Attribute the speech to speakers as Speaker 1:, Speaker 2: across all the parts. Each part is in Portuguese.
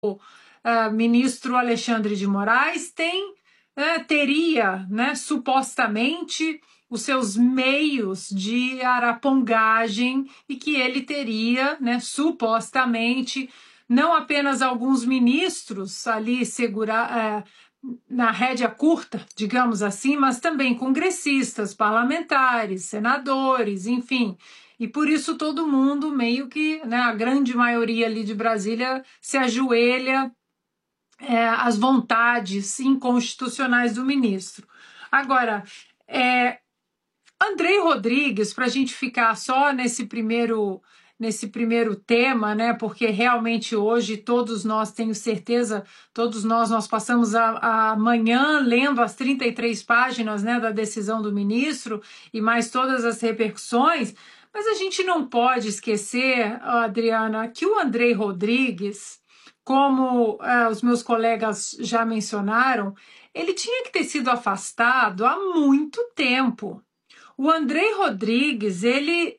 Speaker 1: ministro Alexandre de Moraes teria, né, supostamente, os seus meios de arapongagem e que ele teria, né, supostamente, não apenas alguns ministros ali na rédea curta, digamos assim, mas também congressistas, parlamentares, senadores, enfim. E por isso todo mundo meio que, né, a grande maioria ali de Brasília se ajoelha às vontades inconstitucionais do ministro. Agora, Andrei Rodrigues, para a gente ficar só nesse primeiro tema, né? Porque realmente hoje todos nós, tenho certeza, todos nós passamos a manhã lendo as 33 páginas, né, da decisão do ministro e mais todas as repercussões, mas a gente não pode esquecer, Adriana, que o Andrei Rodrigues, como os meus colegas já mencionaram, ele tinha que ter sido afastado há muito tempo. O Andrei Rodrigues, ele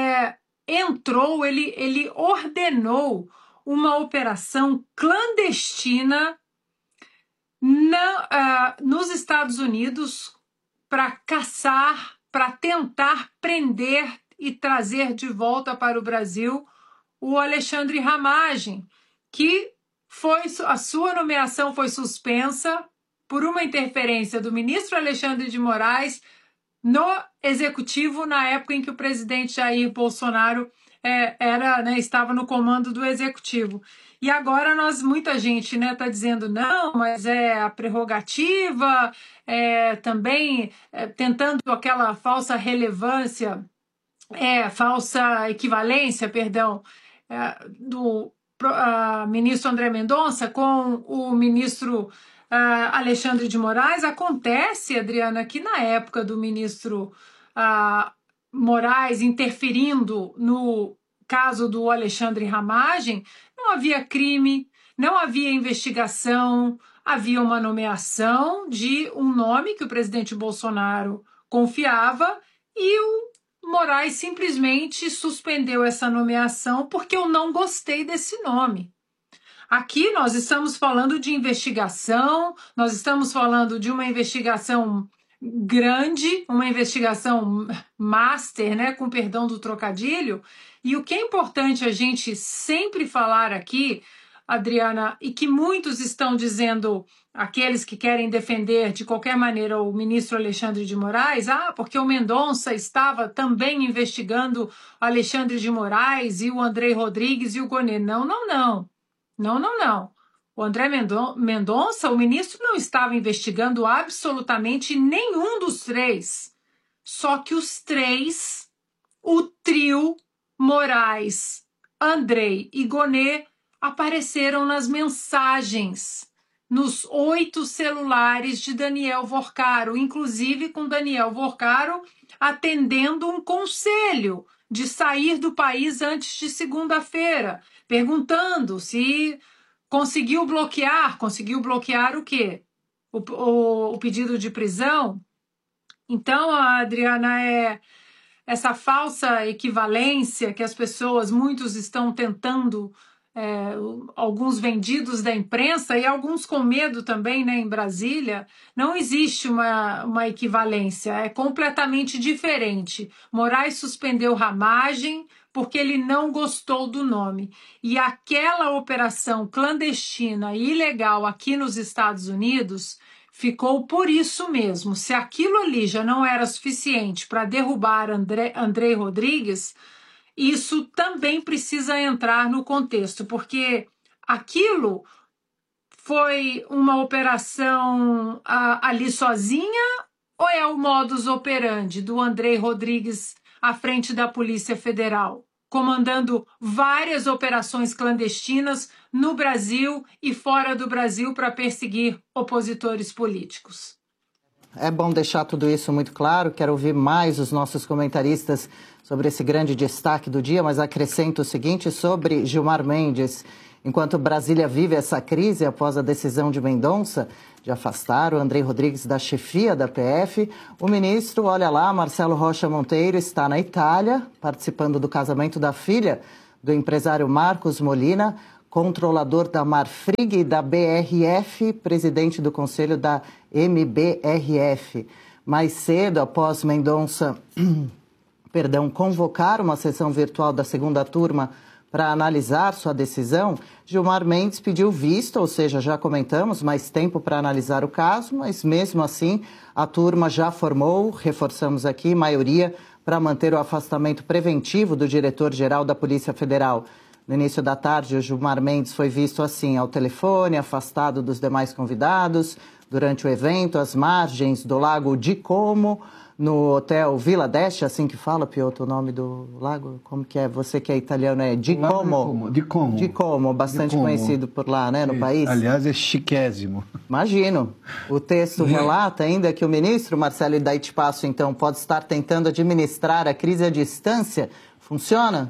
Speaker 1: ordenou uma operação clandestina nos Estados Unidos para caçar, para tentar prender e trazer de volta para o Brasil o Alexandre Ramagem, que a sua nomeação foi suspensa por uma interferência do ministro Alexandre de Moraes no executivo na época em que o presidente Jair Bolsonaro estava no comando do executivo. E agora muita gente está dizendo não, mas é a prerrogativa, também tentando aquela falsa relevância, falsa equivalência, perdão, do ministro André Mendonça com o ministro Alexandre de Moraes. Acontece, Adriana, que na época do ministro Moraes interferindo no caso do Alexandre Ramagem, não havia crime, não havia investigação, havia uma nomeação de um nome que o presidente Bolsonaro confiava e o Moraes simplesmente suspendeu essa nomeação porque eu não gostei desse nome. Aqui nós estamos falando de investigação, nós estamos falando de uma investigação grande, uma investigação master, né, com perdão do trocadilho, e o que é importante a gente sempre falar aqui, Adriana, e que muitos estão dizendo, aqueles que querem defender de qualquer maneira o ministro Alexandre de Moraes, porque o Mendonça estava também investigando o Alexandre de Moraes e o Andrei Rodrigues e o Gonê. Não. O André Mendonça, o ministro, não estava investigando absolutamente nenhum dos três. Só que os três, o trio Moraes, Andrei e Gonê, apareceram nas mensagens, nos 8 celulares de Daniel Vorcaro, inclusive com Daniel Vorcaro atendendo um conselho de sair do país antes de segunda-feira, perguntando se conseguiu bloquear o quê? O pedido de prisão. Então, Adriana, essa falsa equivalência que as pessoas, muitos estão tentando, alguns vendidos da imprensa e alguns com medo também, né, em Brasília, não existe uma equivalência, é completamente diferente. Moraes suspendeu Ramagem porque ele não gostou do nome. E aquela operação clandestina e ilegal aqui nos Estados Unidos ficou por isso mesmo. Se aquilo ali já não era suficiente para derrubar Andrei Rodrigues, isso também precisa entrar no contexto, porque aquilo foi uma operação ali sozinha ou é o modus operandi do Andrei Rodrigues à frente da Polícia Federal, comandando várias operações clandestinas no Brasil e fora do Brasil para perseguir opositores políticos?
Speaker 2: É bom deixar tudo isso muito claro. Quero ouvir mais os nossos comentaristas sobre esse grande destaque do dia, mas acrescento o seguinte sobre Gilmar Mendes. Enquanto Brasília vive essa crise após a decisão de Mendonça de afastar o Andrei Rodrigues da chefia da PF, o ministro, olha lá, Marcelo Rocha Monteiro, está na Itália, participando do casamento da filha do empresário Marcos Molina controlador da Marfrig e da BRF, presidente do conselho da MBRF. Mais cedo, após Mendonça convocar uma sessão virtual da segunda turma para analisar sua decisão, Gilmar Mendes pediu vista, ou seja, já comentamos, mais tempo para analisar o caso, mas mesmo assim a turma já formou, reforçamos aqui, maioria para manter o afastamento preventivo do diretor-geral da Polícia Federal. No início da tarde, o Gilmar Mendes foi visto assim, ao telefone, afastado dos demais convidados, durante o evento, às margens do Lago de Como, no hotel Vila d'Este, assim que fala, Piotr, o nome do lago? Como que é? Você que é italiano, é Di Como. Di Como, bastante conhecido por lá, né, no país.
Speaker 3: Aliás, é chiquésimo.
Speaker 2: Imagino. O texto relata ainda que o ministro Marcelo Idaiti Passo, então, pode estar tentando administrar a crise à distância. Funciona?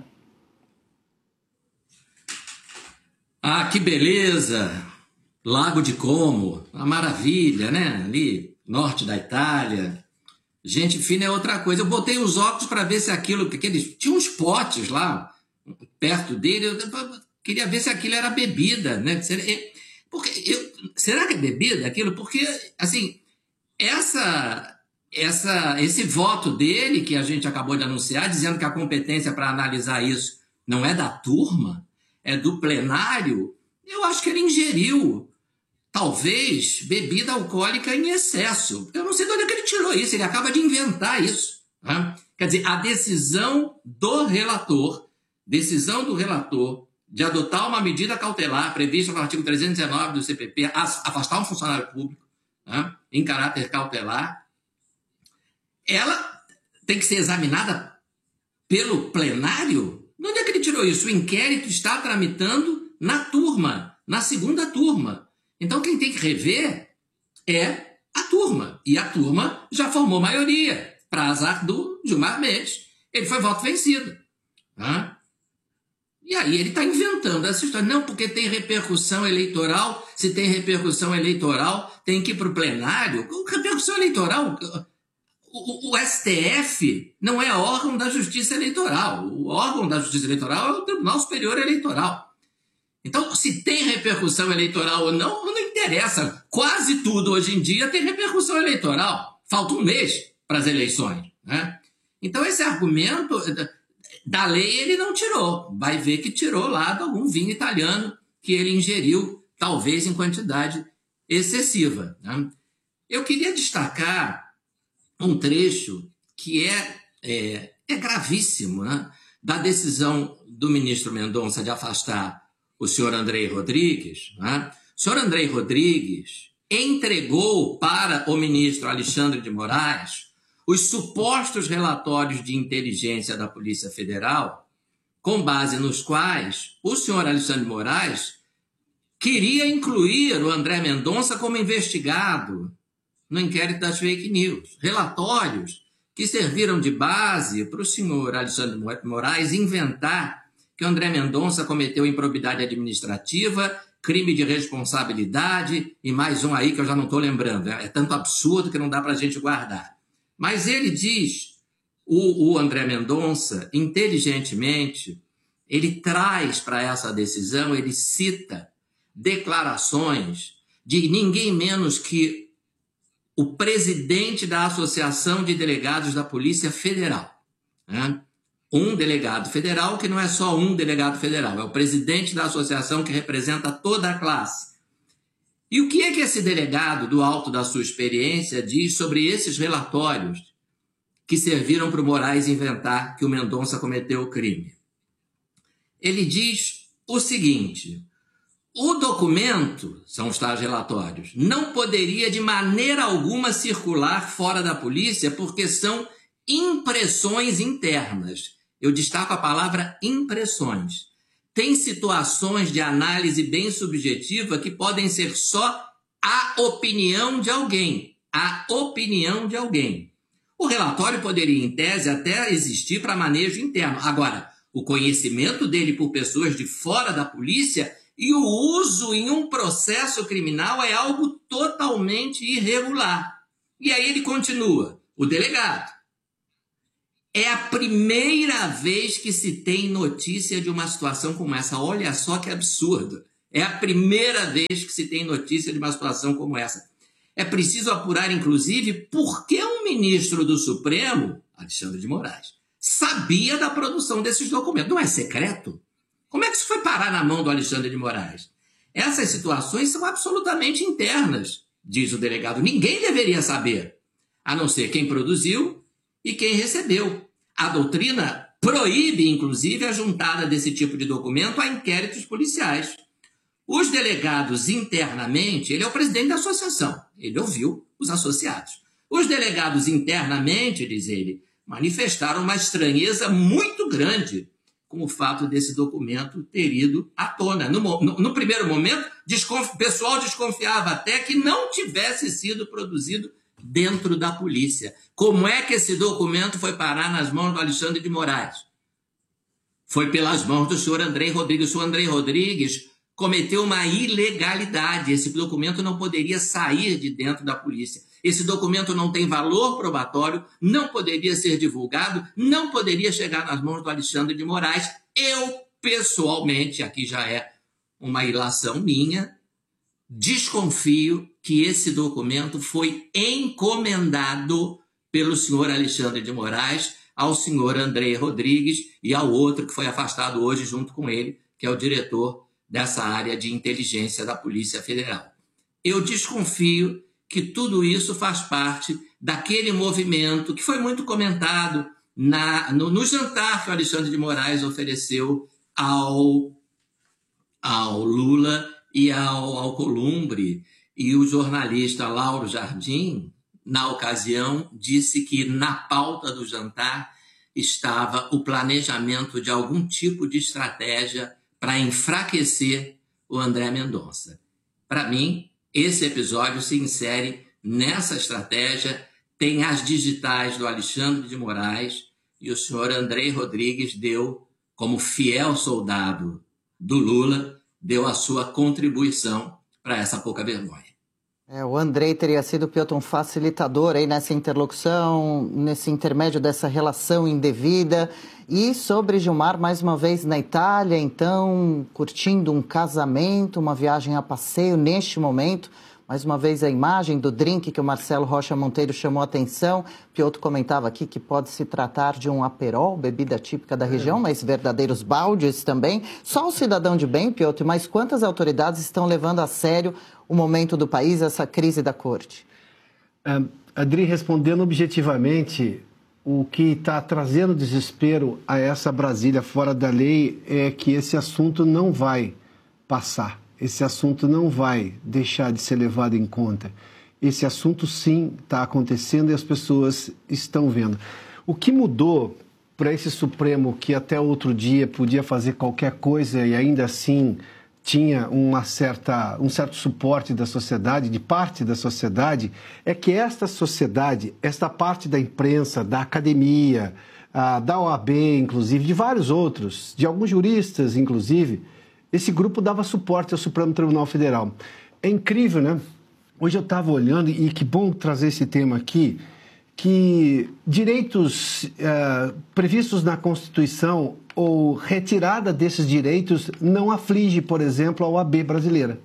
Speaker 4: Ah, que beleza! Lago de Como, uma maravilha, né? Ali, norte da Itália. Gente fina é outra coisa. Eu botei os óculos para ver se aquilo... Porque eles tinham uns potes lá, perto dele. Eu queria ver se aquilo era bebida, né? Será que é bebida aquilo? Porque, assim, esse voto dele, que a gente acabou de anunciar, dizendo que a competência para analisar isso não é da turma, é do plenário, eu acho que ele ingeriu, talvez, bebida alcoólica em excesso. Eu não sei de onde é que ele tirou isso, ele acaba de inventar isso. Né? Quer dizer, a decisão do relator de adotar uma medida cautelar prevista no artigo 319 do CPP, afastar um funcionário público, né, em caráter cautelar, ela tem que ser examinada pelo plenário? De onde é que ele tirou isso? O inquérito está tramitando na turma, na segunda turma. Então, quem tem que rever é a turma. E a turma já formou maioria, para azar do Gilmar Mendes. Ele foi voto vencido. Né? E aí ele está inventando essa história. Não, porque tem repercussão eleitoral. Se tem repercussão eleitoral, tem que ir para o plenário. Repercussão eleitoral... O STF não é órgão da Justiça Eleitoral. O órgão da Justiça Eleitoral é o Tribunal Superior Eleitoral. Então, se tem repercussão eleitoral ou não, não interessa. Quase tudo hoje em dia tem repercussão eleitoral. Falta um mês para as eleições. Né? Então, esse argumento da lei ele não tirou. Vai ver que tirou lá de algum vinho italiano que ele ingeriu, talvez em quantidade excessiva. Né? Eu queria destacar um trecho que é gravíssimo, né? Da decisão do ministro Mendonça de afastar o senhor Andrei Rodrigues. Né? O senhor Andrei Rodrigues entregou para o ministro Alexandre de Moraes os supostos relatórios de inteligência da Polícia Federal, com base nos quais o senhor Alexandre de Moraes queria incluir o André Mendonça como investigado no inquérito das fake news. Relatórios que serviram de base para o senhor Alexandre de Moraes inventar que o André Mendonça cometeu improbidade administrativa, crime de responsabilidade e mais um aí que eu já não estou lembrando. É tanto absurdo que não dá para a gente guardar. Mas ele diz, o André Mendonça, inteligentemente, ele traz para essa decisão, ele cita declarações de ninguém menos que o presidente da Associação de Delegados da Polícia Federal. Né? Um delegado federal que não é só um delegado federal, é o presidente da associação que representa toda a classe. E o que é que esse delegado, do alto da sua experiência, diz sobre esses relatórios que serviram para o Moraes inventar que o Mendonça cometeu o crime? Ele diz o seguinte: o documento, são os tais relatórios, não poderia de maneira alguma circular fora da polícia porque são impressões internas. Eu destaco a palavra impressões. Tem situações de análise bem subjetiva que podem ser só a opinião de alguém. A opinião de alguém. O relatório poderia, em tese, até existir para manejo interno. Agora, o conhecimento dele por pessoas de fora da polícia e o uso em um processo criminal é algo totalmente irregular. E aí ele continua, o delegado. É a primeira vez que se tem notícia de uma situação como essa. Olha só que absurdo. É a primeira vez que se tem notícia de uma situação como essa. É preciso apurar, inclusive, por que um ministro do Supremo, Alexandre de Moraes, sabia da produção desses documentos. Não é secreto? Como é que isso foi parar na mão do Alexandre de Moraes? Essas situações são absolutamente internas, diz o delegado. Ninguém deveria saber, a não ser quem produziu e quem recebeu. A doutrina proíbe, inclusive, a juntada desse tipo de documento a inquéritos policiais. Os delegados internamente, ele é o presidente da associação, ele ouviu os associados. Os delegados internamente, diz ele, manifestaram uma estranheza muito grande com o fato desse documento ter ido à tona. No primeiro momento, o pessoal desconfiava até que não tivesse sido produzido dentro da polícia. Como é que esse documento foi parar nas mãos do Alexandre de Moraes? Foi pelas mãos do senhor Andrei Rodrigues. O senhor Andrei Rodrigues cometeu uma ilegalidade. Esse documento não poderia sair de dentro da polícia. Esse documento não tem valor probatório, não poderia ser divulgado, não poderia chegar nas mãos do Alexandre de Moraes. Eu, pessoalmente, aqui já é uma ilação minha, desconfio que esse documento foi encomendado pelo senhor Alexandre de Moraes ao senhor Andrei Rodrigues e ao outro que foi afastado hoje junto com ele, que é o diretor dessa área de inteligência da Polícia Federal. Eu desconfio que tudo isso faz parte daquele movimento que foi muito comentado no jantar que o Alexandre de Moraes ofereceu ao Lula e ao Alcolumbre. E o jornalista Lauro Jardim, na ocasião, disse que na pauta do jantar estava o planejamento de algum tipo de estratégia para enfraquecer o André Mendonça. Para mim, esse episódio se insere nessa estratégia, tem as digitais do Alexandre de Moraes e o senhor Andrei Rodrigues deu, como fiel soldado do Lula, deu a sua contribuição para essa pouca vergonha.
Speaker 2: O Andrei teria sido, Piotr, um facilitador aí nessa interlocução, nesse intermédio dessa relação indevida. E sobre Gilmar, mais uma vez na Itália, então, curtindo um casamento, uma viagem a passeio neste momento. Mais uma vez a imagem do drink que o Marcelo Rocha Monteiro chamou a atenção. Piotr comentava aqui que pode se tratar de um aperol, bebida típica da região, mas verdadeiros baldes também. Só o cidadão de bem, Piotr, mas quantas autoridades estão levando a sério o momento do país, essa crise da corte?
Speaker 3: Adri, respondendo objetivamente, o que está trazendo desespero a essa Brasília fora da lei é que esse assunto não vai passar. Esse assunto não vai deixar de ser levado em conta. Esse assunto, sim, está acontecendo e as pessoas estão vendo. O que mudou para esse Supremo, que até outro dia podia fazer qualquer coisa e ainda assim tinha um certo suporte da sociedade, de parte da sociedade, é que esta sociedade, esta parte da imprensa, da academia, da OAB, inclusive, de vários outros, de alguns juristas, inclusive, esse grupo dava suporte ao Supremo Tribunal Federal. É incrível, né? Hoje eu estava olhando, e que bom trazer esse tema aqui, que direitos previstos na Constituição ou retirada desses direitos não aflige, por exemplo, a OAB brasileira.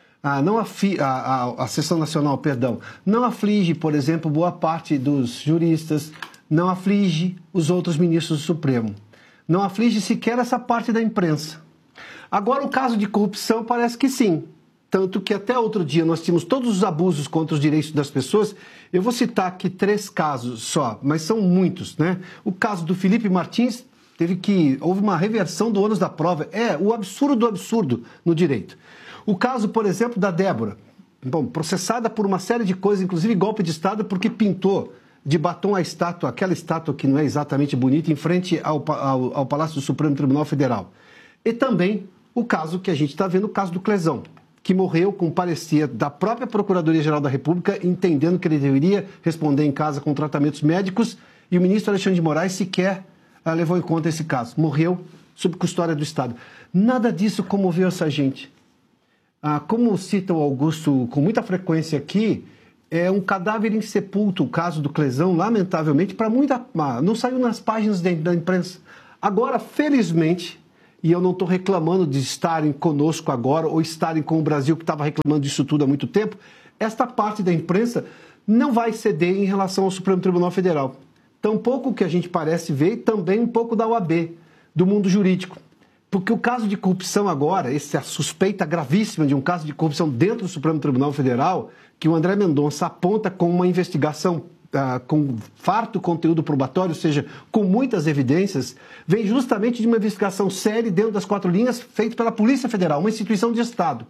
Speaker 3: A Seção Nacional, perdão, não aflige, por exemplo, boa parte dos juristas, não aflige os outros ministros do Supremo, não aflige sequer essa parte da imprensa. Agora, o caso de corrupção parece que sim. Tanto que até outro dia nós tínhamos todos os abusos contra os direitos das pessoas. Eu vou citar aqui 3 casos só, mas são muitos, né? O caso do Felipe Martins, houve uma reversão do ônus da prova. É o absurdo do absurdo no direito. O caso, por exemplo, da Débora, processada por uma série de coisas, inclusive golpe de Estado, porque pintou de batom a estátua, aquela estátua que não é exatamente bonita, em frente ao Palácio do Supremo Tribunal Federal. E também o caso que a gente está vendo, o caso do Clezão, que morreu com parecia da própria Procuradoria-Geral da República, entendendo que ele deveria responder em casa com tratamentos médicos, e o ministro Alexandre de Moraes sequer levou em conta esse caso. Morreu sob custódia do Estado. Nada disso comoveu essa gente. Como cita o Augusto com muita frequência aqui, É um cadáver insepulto, o caso do Clesão, lamentavelmente, para muita... Não saiu nas páginas da imprensa. Agora, felizmente, e eu não estou reclamando de estarem conosco agora ou estarem com o Brasil, que estava reclamando disso tudo há muito tempo, esta parte da imprensa não vai ceder em relação ao Supremo Tribunal Federal. Tampouco o que a gente parece ver, também um pouco da OAB, do mundo jurídico. Porque o caso de corrupção agora, essa suspeita gravíssima de um caso de corrupção dentro do Supremo Tribunal Federal, que o André Mendonça aponta com uma investigação com farto conteúdo probatório, ou seja, com muitas evidências, vem justamente de uma investigação séria dentro das 4 linhas feita pela Polícia Federal, uma instituição de Estado.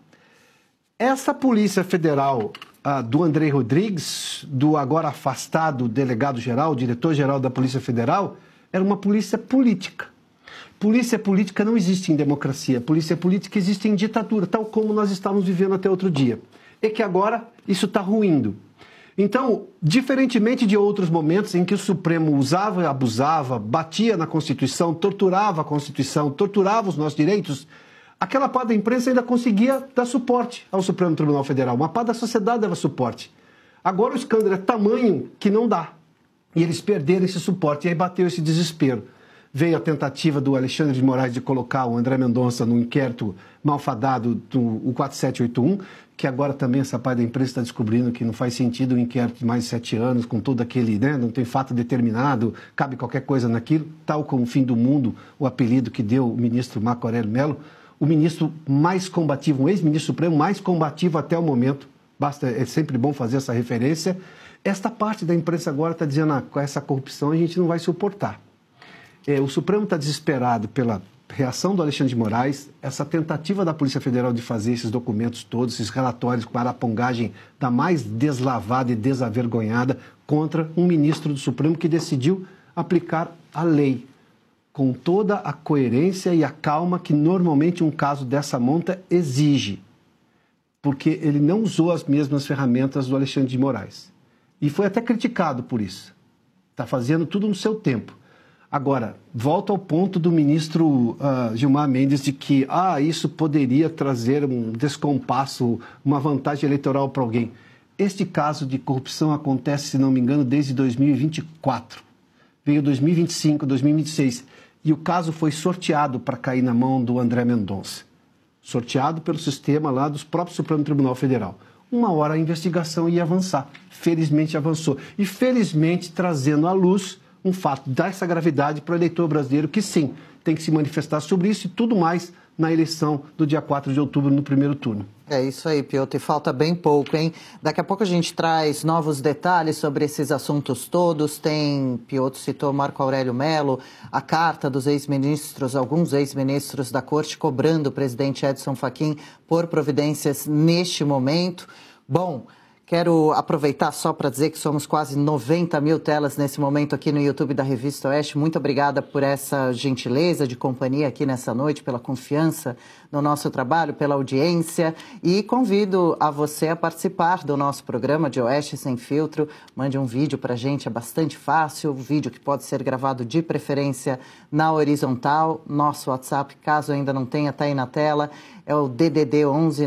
Speaker 3: Essa Polícia Federal do André Rodrigues, do agora afastado delegado-geral, diretor-geral da Polícia Federal, era uma polícia política. Polícia política não existe em democracia, polícia política existe em ditadura, tal como nós estávamos vivendo até outro dia. É que agora isso está ruindo. Então, diferentemente de outros momentos em que o Supremo usava e abusava, batia na Constituição, torturava a Constituição, torturava os nossos direitos, aquela parte da imprensa ainda conseguia dar suporte ao Supremo Tribunal Federal. Uma parte da sociedade dava suporte. Agora o escândalo é tamanho que não dá. E eles perderam esse suporte. E aí bateu esse desespero. Veio a tentativa do Alexandre de Moraes de colocar o André Mendonça no inquérito malfadado do 4781, que agora também essa parte da imprensa está descobrindo que não faz sentido um inquérito de mais de 7 anos, com todo aquele, não tem fato determinado, cabe qualquer coisa naquilo, tal como o fim do mundo, o apelido que deu o ministro Marco Aurélio Mello, o ministro mais combativo, um ex-ministro supremo mais combativo até o momento, é sempre bom fazer essa referência. Esta parte da imprensa agora está dizendo, com essa corrupção a gente não vai suportar. O Supremo está desesperado pela reação do Alexandre de Moraes, essa tentativa da Polícia Federal de fazer esses documentos todos, esses relatórios com a arapongagem da mais deslavada e desavergonhada contra um ministro do Supremo que decidiu aplicar a lei com toda a coerência e a calma que normalmente um caso dessa monta exige, porque ele não usou as mesmas ferramentas do Alexandre de Moraes. E foi até criticado por isso. Está fazendo tudo no seu tempo. Agora, volto ao ponto do ministro Gilmar Mendes de que isso poderia trazer um descompasso, uma vantagem eleitoral para alguém. Este caso de corrupção acontece, se não me engano, desde 2024. Veio 2025, 2026. E o caso foi sorteado para cair na mão do André Mendonça. Sorteado pelo sistema lá dos próprios Supremo Tribunal Federal. Uma hora a investigação ia avançar. Felizmente avançou. E felizmente trazendo à luz um fato dessa gravidade para o eleitor brasileiro que, sim, tem que se manifestar sobre isso e tudo mais na eleição do dia 4 de outubro, no primeiro turno.
Speaker 2: É isso aí, Piotr. Falta bem pouco, hein? Daqui a pouco a gente traz novos detalhes sobre esses assuntos todos. Piotr citou Marco Aurélio Mello, a carta dos ex-ministros, alguns ex-ministros da Corte, cobrando o presidente Edson Fachin por providências neste momento. Bom, quero aproveitar só para dizer que somos quase 90 mil telas nesse momento aqui no YouTube da Revista Oeste. Muito obrigada por essa gentileza de companhia aqui nessa noite, pela confiança no nosso trabalho, pela audiência. E convido a você a participar do nosso programa de Oeste Sem Filtro. Mande um vídeo para a gente, é bastante fácil. Um vídeo que pode ser gravado de preferência na horizontal. Nosso WhatsApp, caso ainda não tenha, está aí na tela. É o DDD 11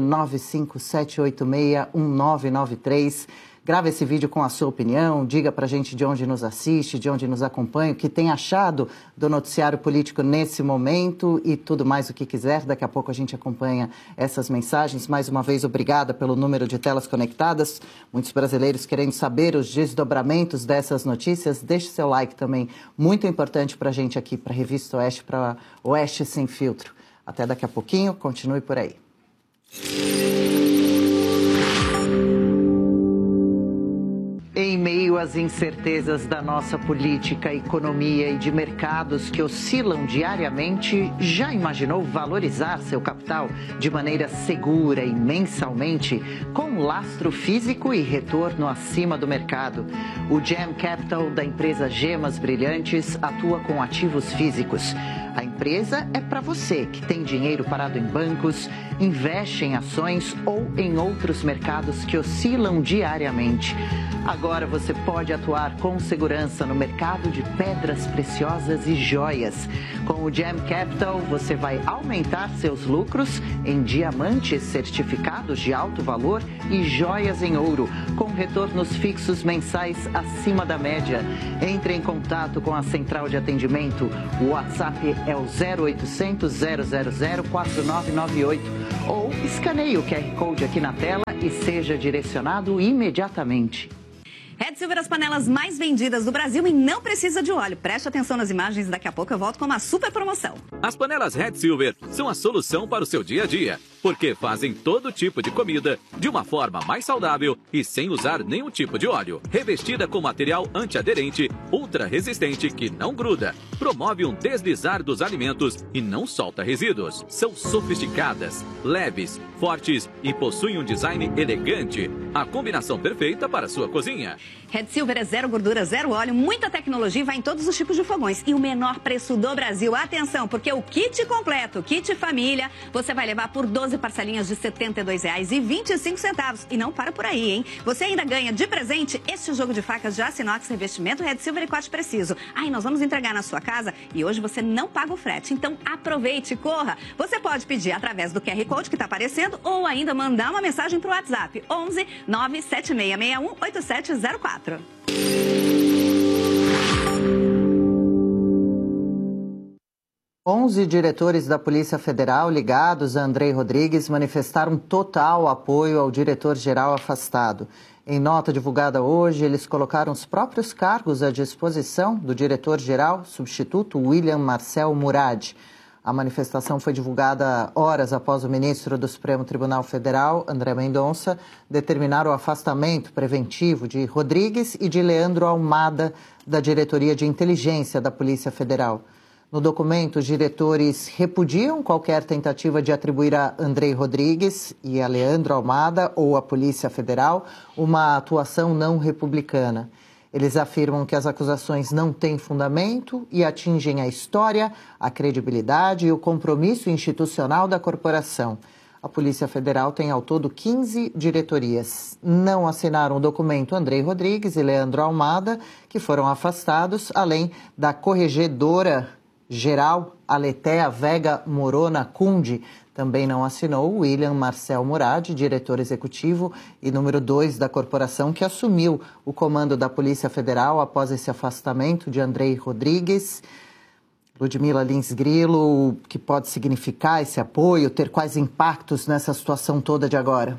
Speaker 2: 95786 1993. Grava esse vídeo com a sua opinião, diga pra gente de onde nos assiste, de onde nos acompanha, o que tem achado do noticiário político nesse momento e tudo mais o que quiser. Daqui a pouco a gente acompanha essas mensagens. Mais uma vez, obrigada pelo número de telas conectadas. Muitos brasileiros querendo saber os desdobramentos dessas notícias. Deixe seu like também, muito importante pra gente aqui, pra Revista Oeste, pra Oeste Sem Filtro. Até daqui a pouquinho, continue por aí. Em meio às incertezas da nossa política, economia e de mercados que oscilam diariamente, já imaginou valorizar seu capital de maneira segura e mensalmente, com lastro físico e retorno acima do mercado? O Gem Capital da empresa Gemas Brilhantes atua com ativos físicos. A empresa é para você que tem dinheiro parado em bancos, investe em ações ou em outros mercados que oscilam diariamente. Agora você pode pode atuar com segurança no mercado de pedras preciosas e joias. Com o Gem Capital, você vai aumentar seus lucros em diamantes certificados de alto valor e joias em ouro, com retornos fixos mensais acima da média. Entre em contato com a central de atendimento. O WhatsApp é o 0800 000 4998 ou escaneie o QR Code aqui na tela e seja direcionado imediatamente.
Speaker 5: Red Silver, as panelas mais vendidas do Brasil e não precisa de óleo. Preste atenção nas imagens, daqui a pouco eu volto com uma super promoção.
Speaker 6: As panelas Red Silver são a solução para o seu dia a dia, porque fazem todo tipo de comida de uma forma mais saudável e sem usar nenhum tipo de óleo. Revestida com material antiaderente, ultra resistente que não gruda, promove um deslizar dos alimentos e não solta resíduos. São sofisticadas, leves, fortes e possuem um design elegante. A combinação perfeita para a sua cozinha.
Speaker 5: Red Silver é zero gordura, zero óleo, muita tecnologia e vai em todos os tipos de fogões. E o menor preço do Brasil. Atenção, porque o kit completo, kit família, você vai levar por 12 parcelinhas de R$ 72,25. E não para por aí, hein? Você ainda ganha de presente este jogo de facas de aço inox, revestimento Red Silver e corte preciso. Aí nós vamos entregar na sua casa e hoje você não paga o frete. Então aproveite, corra. Você pode pedir através do QR Code que está aparecendo ou ainda mandar uma mensagem para o WhatsApp 11 97661 8704.
Speaker 2: 11 diretores da Polícia Federal ligados a Andrei Rodrigues manifestaram total apoio ao diretor-geral afastado. Em nota divulgada hoje, eles colocaram os próprios cargos à disposição do diretor-geral substituto William Marcel Murad. A manifestação foi divulgada horas após o ministro do Supremo Tribunal Federal, André Mendonça, determinar o afastamento preventivo de Rodrigues e de Leandro Almada da Diretoria de Inteligência da Polícia Federal. No documento, os diretores repudiam qualquer tentativa de atribuir a Andrei Rodrigues e a Leandro Almada ou à Polícia Federal uma atuação não republicana. Eles afirmam que as acusações não têm fundamento e atingem a história, a credibilidade e o compromisso institucional da corporação. A Polícia Federal tem ao todo 15 diretorias. Não assinaram o documento Andrei Rodrigues e Leandro Almada, que foram afastados, além da corregedora-geral Aletea Vega Morona Cundi. Também não assinou William Marcel Murad, diretor executivo e número 2 da corporação, que assumiu o comando da Polícia Federal após esse afastamento de Andrei Rodrigues. Ludmila Lins Grilo, o que pode significar esse apoio, ter quais impactos nessa situação toda de agora?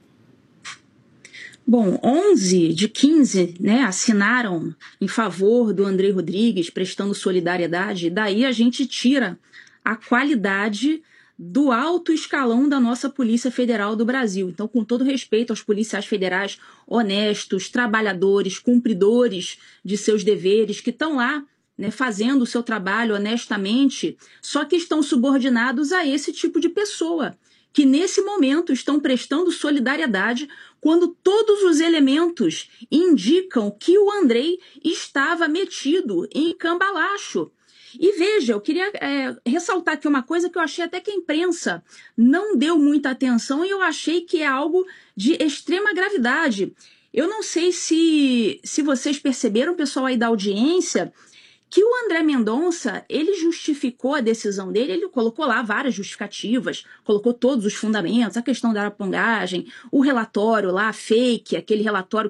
Speaker 7: Bom, 11 de 15, assinaram em favor do Andrei Rodrigues, prestando solidariedade, daí a gente tira a qualidade do alto escalão da nossa Polícia Federal do Brasil. Então, com todo respeito aos policiais federais honestos, trabalhadores, cumpridores de seus deveres, que estão lá, fazendo o seu trabalho honestamente, só que estão subordinados a esse tipo de pessoa, que nesse momento estão prestando solidariedade quando todos os elementos indicam que o Andrei estava metido em cambalacho. E veja, eu queria ressaltar aqui uma coisa que eu achei até que a imprensa não deu muita atenção e eu achei que é algo de extrema gravidade. Eu não sei se vocês perceberam, pessoal aí da audiência, que o André Mendonça, ele justificou a decisão dele, ele colocou lá várias justificativas, colocou todos os fundamentos, a questão da arapongagem, o relatório lá, fake, aquele relatório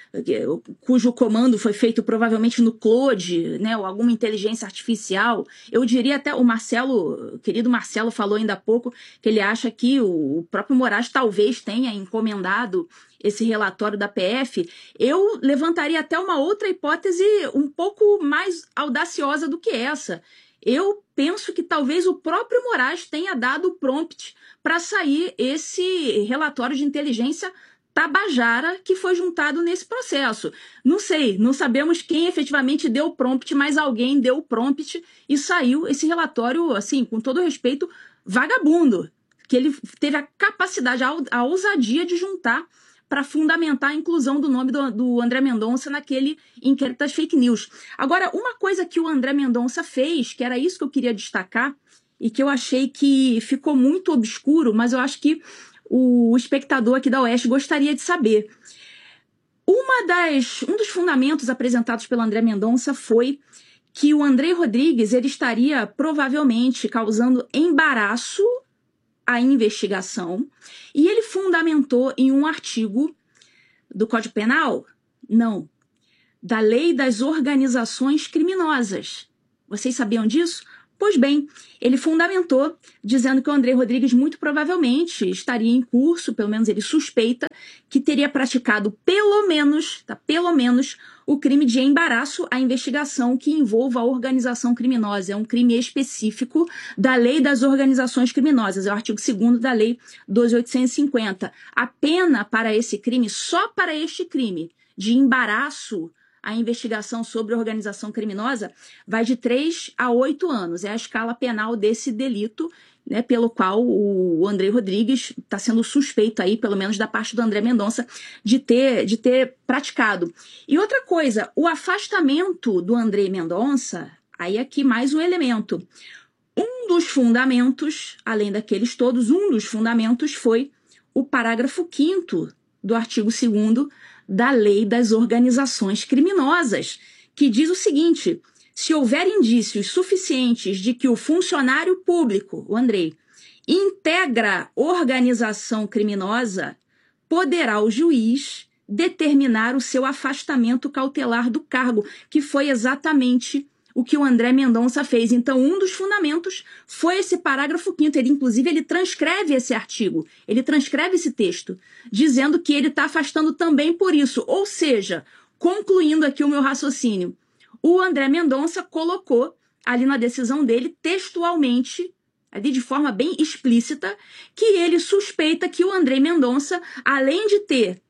Speaker 7: cujo comando foi feito provavelmente no Claude, ou alguma inteligência artificial. Eu diria até, o querido Marcelo falou ainda há pouco, que ele acha que o próprio Moraes talvez tenha encomendado esse relatório da PF. Eu levantaria até uma outra hipótese um pouco mais audaciosa do que essa. Eu penso que talvez o próprio Moraes tenha dado o prompt para sair esse relatório de inteligência tabajara que foi juntado nesse processo. Não sei, não sabemos quem efetivamente deu o prompt, mas alguém deu o prompt e saiu esse relatório, assim, com todo respeito, vagabundo, que ele teve a capacidade, a ousadia de juntar para fundamentar a inclusão do nome do André Mendonça naquele inquérito das fake news. Agora, uma coisa que o André Mendonça fez, que era isso que eu queria destacar, e que eu achei que ficou muito obscuro, mas eu acho que o espectador aqui da Oeste gostaria de saber. Um dos fundamentos apresentados pelo André Mendonça foi que o André Rodrigues ele estaria provavelmente causando embaraço à investigação, e ele fundamentou em um artigo do Código Penal? Não. Da Lei das Organizações Criminosas. Vocês sabiam disso? Pois bem, ele fundamentou dizendo que o André Rodrigues muito provavelmente estaria em curso, pelo menos ele suspeita, que teria praticado pelo menos o crime de embaraço à investigação que envolva a organização criminosa. É um crime específico da Lei das Organizações Criminosas, é o artigo 2º da Lei 12.850. A pena para esse crime, só para este crime de embaraço a investigação sobre organização criminosa, vai de 3 a 8 anos. É a escala penal desse delito, né, pelo qual o André Rodrigues está sendo suspeito aí, pelo menos da parte do André Mendonça, de ter praticado. E outra coisa, o afastamento do André Mendonça, aí aqui mais um elemento. Um dos fundamentos, além daqueles todos, um dos fundamentos foi o parágrafo 5º do artigo 2º da Lei das Organizações Criminosas, que diz o seguinte: se houver indícios suficientes de que o funcionário público, o André, integra organização criminosa, poderá o juiz determinar o seu afastamento cautelar do cargo, que foi exatamente o que o André Mendonça fez. Então, um dos fundamentos foi esse parágrafo 5º. Inclusive, ele transcreve esse artigo, ele transcreve esse texto, dizendo que ele está afastando também por isso. Ou seja, concluindo aqui o meu raciocínio, o André Mendonça colocou ali na decisão dele, textualmente, ali de forma bem explícita, que ele suspeita que o André Mendonça, além de ter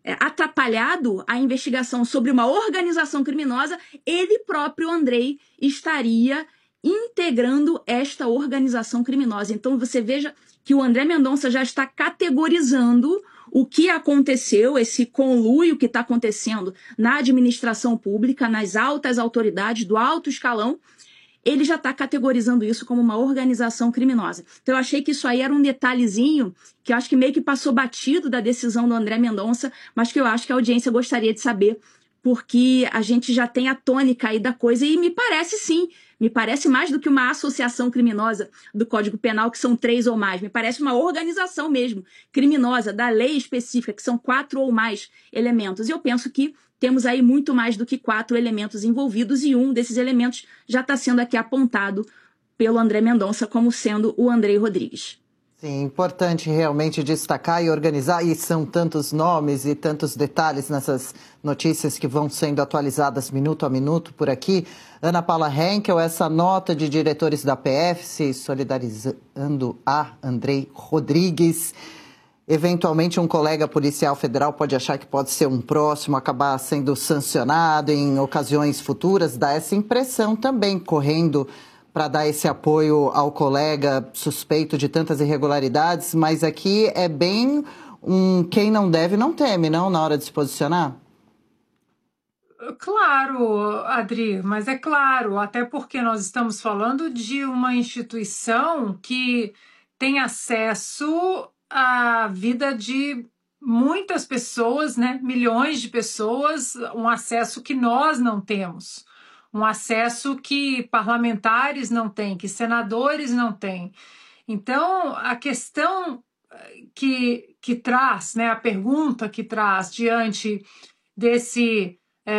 Speaker 7: atrapalhado a investigação sobre uma organização criminosa, ele próprio, André, estaria integrando esta organização criminosa. Então você veja que o André Mendonça já está categorizando o que aconteceu, esse conluio que está acontecendo na administração pública, nas altas autoridades, do alto escalão, ele já está categorizando isso como uma organização criminosa. Então eu achei que isso aí era um detalhezinho que eu acho que meio que passou batido da decisão do André Mendonça, mas que eu acho que a audiência gostaria de saber, porque a gente já tem a tônica aí da coisa e me parece sim, me parece mais do que uma associação criminosa do Código Penal, que são 3 ou mais, me parece uma organização mesmo, criminosa, da lei específica, que são 4 ou mais elementos. E eu penso que temos aí muito mais do que 4 elementos envolvidos, e um desses elementos já está sendo aqui apontado pelo André Mendonça como sendo o André Rodrigues.
Speaker 2: Sim, importante realmente destacar e organizar, e são tantos nomes e tantos detalhes nessas notícias que vão sendo atualizadas minuto a minuto por aqui. Ana Paula Henkel, essa nota de diretores da PF se solidarizando a André Rodrigues. Eventualmente, um colega policial federal pode achar que pode ser um próximo, acabar sendo sancionado em ocasiões futuras, dá essa impressão também, correndo para dar esse apoio ao colega suspeito de tantas irregularidades, mas aqui é bem quem não deve não teme, não, na hora de se posicionar?
Speaker 1: Claro, Adri, mas é claro, até porque nós estamos falando de uma instituição que tem acesso à vida de muitas pessoas, né? Milhões de pessoas, um acesso que nós não temos. Um acesso que parlamentares não têm, que senadores não têm. Então, a questão que traz, né, a pergunta que traz diante desse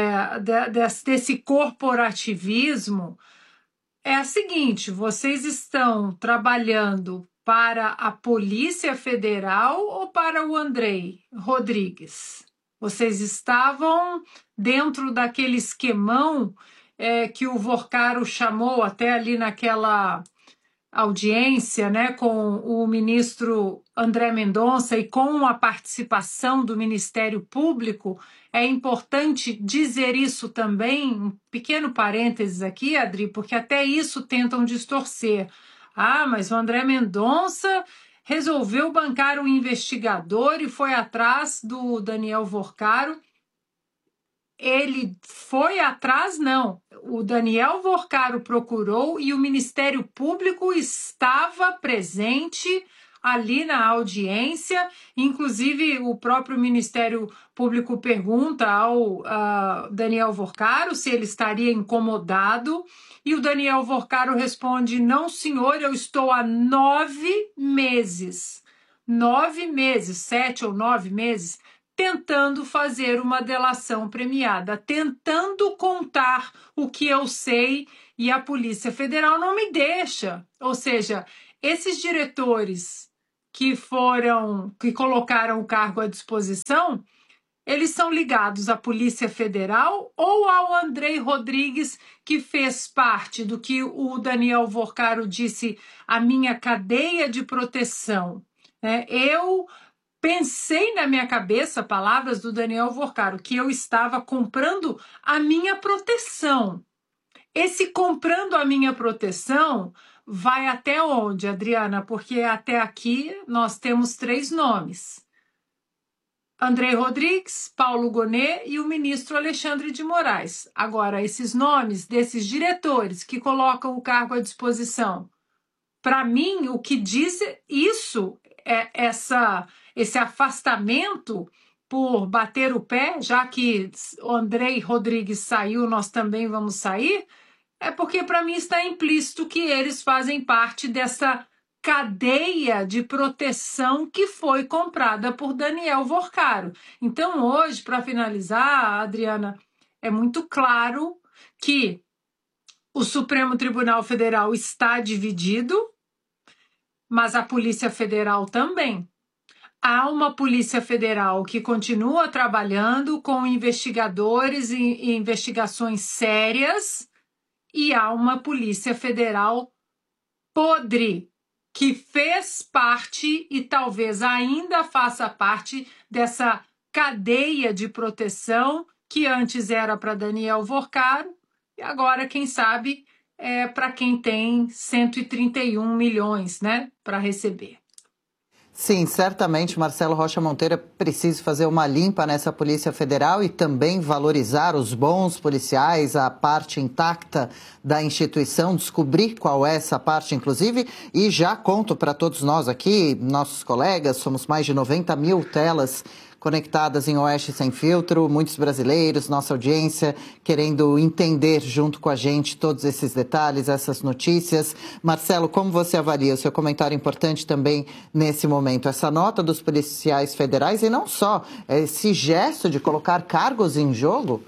Speaker 1: corporativismo é a seguinte: vocês estão trabalhando para a Polícia Federal ou para o André Rodrigues? Vocês estavam dentro daquele esquemão que o Vorcaro chamou até ali naquela audiência, né, com o ministro André Mendonça e com a participação do Ministério Público. É importante dizer isso também, um pequeno parênteses aqui, Adri, porque até isso tentam distorcer. Ah, mas o André Mendonça resolveu bancar um investigador e foi atrás do Daniel Vorcaro. Ele foi atrás, não. O Daniel Vorcaro procurou e o Ministério Público estava presente ali na audiência. Inclusive, o próprio Ministério Público pergunta ao Daniel Vorcaro se ele estaria incomodado, e o Daniel Vorcaro responde: não, senhor, eu estou há 9 meses, 7 ou 9 meses, tentando fazer uma delação premiada, tentando contar o que eu sei, e a Polícia Federal não me deixa. Ou seja, esses diretores que colocaram o cargo à disposição, eles são ligados à Polícia Federal ou ao Andrei Rodrigues, que fez parte do que o Daniel Vorcaro disse, a minha cadeia de proteção. Eu pensei na minha cabeça, palavras do Daniel Vorcaro, que eu estava comprando a minha proteção. Esse comprando a minha proteção vai até onde, Adriana? Porque até aqui nós temos 3 nomes: Andrei Rodrigues, Paulo Gonet e o ministro Alexandre de Moraes. Agora, esses nomes desses diretores que colocam o cargo à disposição, para mim, o que diz isso é esse afastamento por bater o pé, já que o Andrei Rodrigues saiu, nós também vamos sair, é porque para mim está implícito que eles fazem parte dessa cadeia de proteção que foi comprada por Daniel Vorcaro. Então, hoje, para finalizar, Adriana, é muito claro que o Supremo Tribunal Federal está dividido, mas a Polícia Federal também. Há uma Polícia Federal que continua trabalhando com investigadores e investigações sérias, e há uma Polícia Federal podre, que fez parte e talvez ainda faça parte dessa cadeia de proteção que antes era para Daniel Vorcaro e agora, quem sabe, é para quem tem 131 milhões, né, para receber.
Speaker 2: Sim, certamente, Marcelo Rocha Monteiro, é preciso fazer uma limpa nessa Polícia Federal e também valorizar os bons policiais, a parte intacta da instituição, descobrir qual é essa parte, inclusive, e já conto para todos nós aqui, nossos colegas, somos mais de 90 mil telas conectadas em Oeste Sem Filtro, muitos brasileiros, nossa audiência, querendo entender junto com a gente todos esses detalhes, essas notícias. Marcelo, como você avalia? O seu comentário importante também nesse momento, essa nota dos policiais federais e não só, esse gesto de colocar cargos em jogo?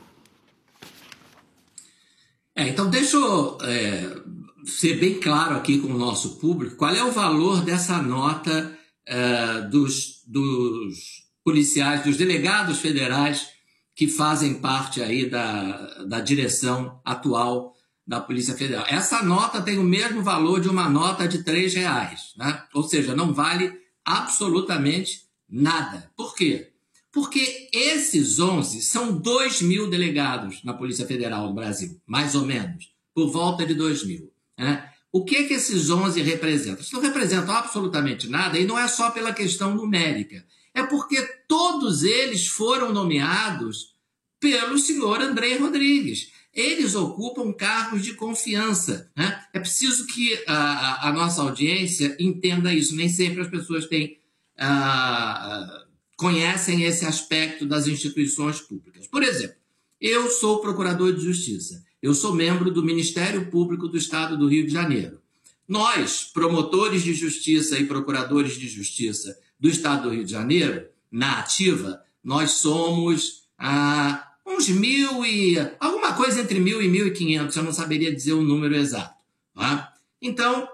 Speaker 4: Então deixa eu ser bem claro aqui com o nosso público, qual é o valor dessa nota dos policiais, dos delegados federais que fazem parte aí da direção atual da Polícia Federal. Essa nota tem o mesmo valor de uma nota de R$3, né? Ou seja, não vale absolutamente nada. Por quê? Porque esses 11 são 2.000 delegados na Polícia Federal no Brasil, mais ou menos, por volta de 2.000. Né? O que esses 11 representam? Eles não representam absolutamente nada, e não é só pela questão numérica. É porque todos eles foram nomeados pelo senhor Andrei Rodrigues. Eles ocupam cargos de confiança. Né? É preciso que a nossa audiência entenda isso. Nem sempre as pessoas conhecem esse aspecto das instituições públicas. Por exemplo, eu sou procurador de justiça. Eu sou membro do Ministério Público do Estado do Rio de Janeiro. Nós, promotores de justiça e procuradores de justiça do Estado do Rio de Janeiro, na ativa, nós somos uns 1.000 e... alguma coisa entre 1.000 e 1.500, eu não saberia dizer o número exato. Tá? Então,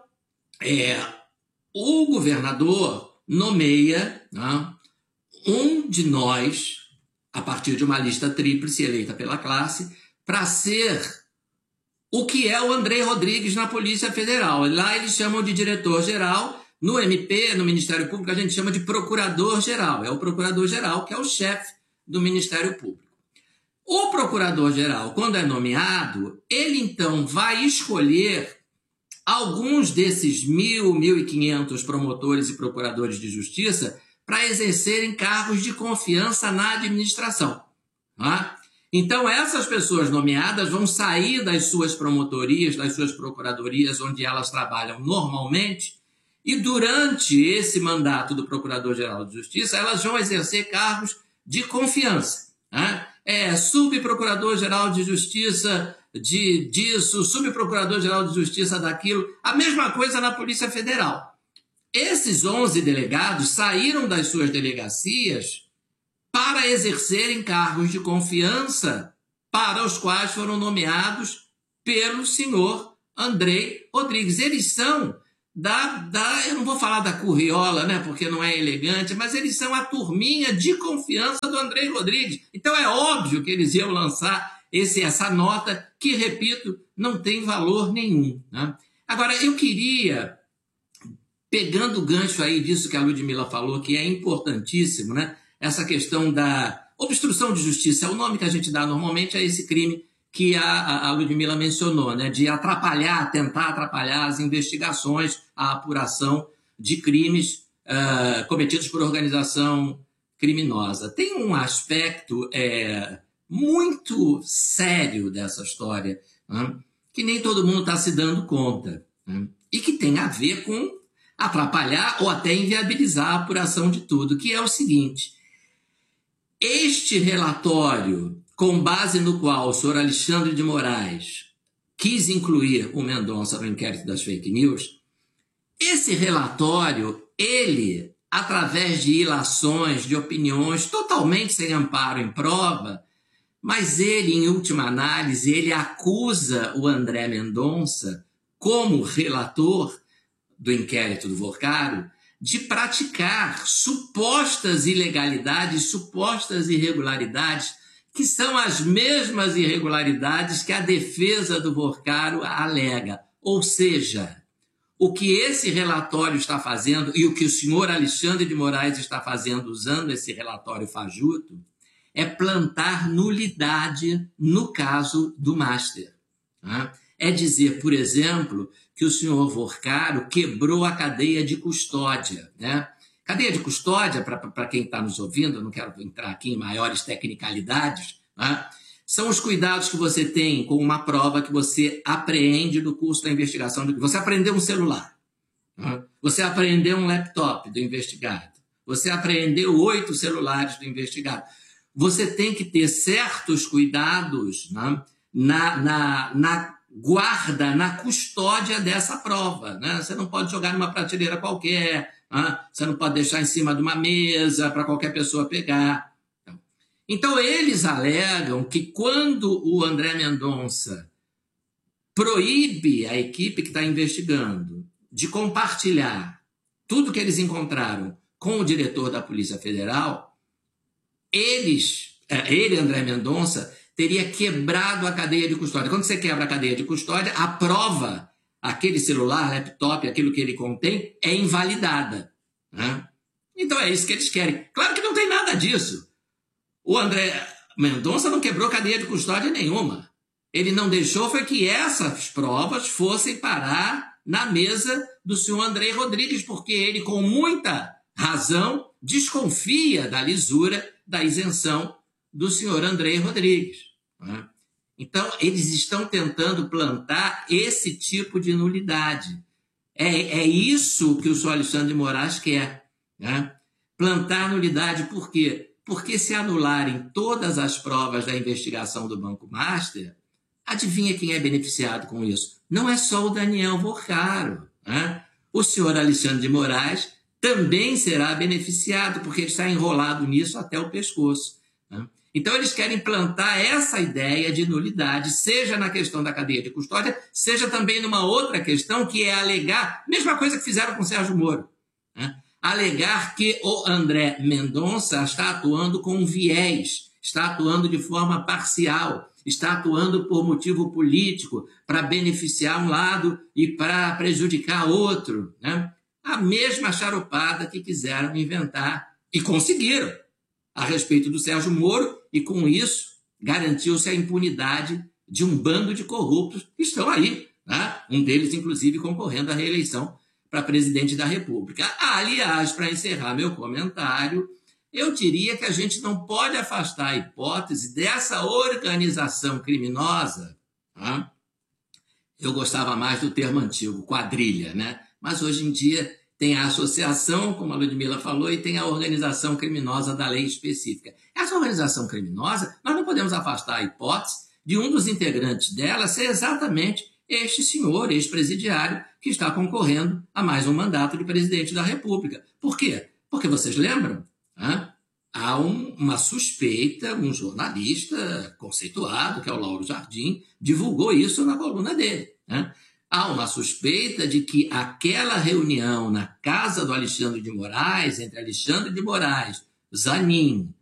Speaker 4: o governador nomeia um de nós, a partir de uma lista tríplice eleita pela classe, para ser o que é o Andrei Rodrigues na Polícia Federal. Lá eles chamam de diretor-geral. No MP, no Ministério Público, a gente chama de procurador-geral. É o procurador-geral que é o chefe do Ministério Público. O procurador-geral, quando é nomeado, ele então vai escolher alguns desses 1.000, 1.500 promotores e procuradores de justiça para exercerem cargos de confiança na administração. Tá? Então, essas pessoas nomeadas vão sair das suas promotorias, das suas procuradorias, onde elas trabalham normalmente, E durante esse mandato do Procurador-Geral de Justiça, elas vão exercer cargos de confiança. Né? Subprocurador-Geral de Justiça disso, subprocurador-geral de Justiça daquilo. A mesma coisa na Polícia Federal. Esses 11 delegados saíram das suas delegacias para exercerem cargos de confiança para os quais foram nomeados pelo senhor André Rodrigues. Eles são eu não vou falar da curriola, né, porque não é elegante, mas eles são a turminha de confiança do André Rodrigues. Então é óbvio que eles iam lançar essa nota que, repito, não tem valor nenhum. Né? Agora, eu queria, pegando o gancho aí disso que a Ludmila falou, que é importantíssimo, né, essa questão da obstrução de justiça, o nome que a gente dá normalmente a esse crime que a Ludmila mencionou, né, de tentar atrapalhar as investigações, a apuração de crimes cometidos por organização criminosa. Tem um aspecto muito sério dessa história, né, que nem todo mundo está se dando conta, né, e que tem a ver com atrapalhar ou até inviabilizar a apuração de tudo, que é o seguinte: este relatório, com base no qual o senhor Alexandre de Moraes quis incluir o Mendonça no inquérito das fake news, esse relatório, ele, através de ilações, de opiniões, totalmente sem amparo em prova, mas ele, em última análise, ele acusa o André Mendonça, como relator do inquérito do Vorcaro, de praticar supostas ilegalidades, supostas irregularidades, que são as mesmas irregularidades que a defesa do Vorcaro alega. Ou seja, o que esse relatório está fazendo e o que o senhor Alexandre de Moraes está fazendo usando esse relatório fajuto é plantar nulidade no caso do Master. É dizer, por exemplo, que o senhor Vorcaro quebrou a cadeia de custódia, né? Cadeia de custódia, para quem está nos ouvindo, eu não quero entrar aqui em maiores tecnicalidades, né? São os cuidados que você tem com uma prova que você apreende no curso da investigação. Você apreendeu um celular, né? Você apreendeu um laptop do investigado, você apreendeu 8 celulares do investigado. Você tem que ter certos cuidados, né, na guarda, na custódia dessa prova, né? Você não pode jogar numa prateleira qualquer, né? Você não pode deixar em cima de uma mesa para qualquer pessoa pegar. Então, eles alegam que quando o André Mendonça proíbe a equipe que está investigando de compartilhar tudo que eles encontraram com o diretor da Polícia Federal, ele, André Mendonça, teria quebrado a cadeia de custódia. Quando você quebra a cadeia de custódia, a prova, aquele celular, laptop, aquilo que ele contém, é invalidada, né? Então é isso que eles querem. Claro que não tem nada disso. O André Mendonça não quebrou cadeia de custódia nenhuma. Ele não deixou foi que essas provas fossem parar na mesa do senhor André Rodrigues, porque ele, com muita razão, desconfia da lisura, da isenção do senhor André Rodrigues, né? Então, eles estão tentando plantar esse tipo de nulidade. É isso que o senhor Alexandre de Moraes quer, né? Plantar nulidade. Por quê? Porque se anularem todas as provas da investigação do Banco Master, adivinha quem é beneficiado com isso? Não é só o Daniel Vorcaro, né? O senhor Alexandre de Moraes também será beneficiado, porque ele está enrolado nisso até o pescoço, né? Então, eles querem plantar essa ideia de nulidade, seja na questão da cadeia de custódia, seja também numa outra questão, que é alegar, mesma coisa que fizeram com o Sérgio Moro, né? Alegar que o André Mendonça está atuando com viés, está atuando de forma parcial, está atuando por motivo político, para beneficiar um lado e para prejudicar outro, né? A mesma charupada que quiseram inventar e conseguiram a respeito do Sérgio Moro, e com isso garantiu-se a impunidade de um bando de corruptos que estão aí, né? Um deles, inclusive, concorrendo à reeleição para presidente da República. Aliás, para encerrar meu comentário, eu diria que a gente não pode afastar a hipótese dessa organização criminosa, né? Eu gostava mais do termo antigo, quadrilha, né? Mas hoje em dia tem a associação, como a Ludmila falou, e tem a organização criminosa da lei específica. Essa organização criminosa, nós não podemos afastar a hipótese de um dos integrantes dela ser exatamente este senhor, ex-presidiário, que está concorrendo a mais um mandato de presidente da República. Por quê? Porque vocês lembram? Há uma suspeita, um jornalista conceituado, que é o Lauro Jardim, divulgou isso na coluna dele. Há uma suspeita de que aquela reunião na casa do Alexandre de Moraes, entre Alexandre de Moraes, Zanin,